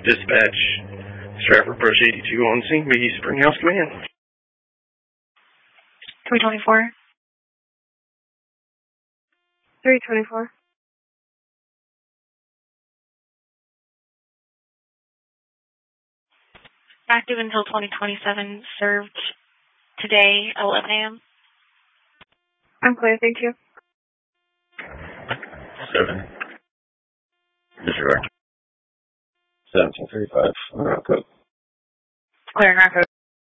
Dispatch, Stratford Brush 82 on scene. Be Springhouse Command. 324. 324. Active until 2027. Served today, 11 a.m. I'm clear, thank you. 7. Disregard. 1735. Clear ground code. Clear ground code.